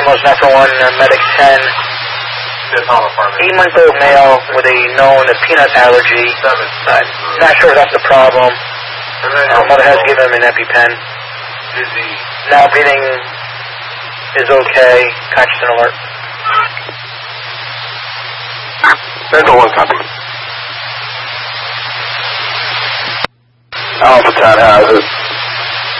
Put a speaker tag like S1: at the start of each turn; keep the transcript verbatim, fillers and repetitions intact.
S1: Ambulance nine four one, uh, Medic ten. Eight-month-old male with a known peanut allergy. Uh, not sure if that's the problem. Uh, mother has given him an EpiPen. Now breathing is okay. Conscious and alert.
S2: Central one copy. Alpha ten has it.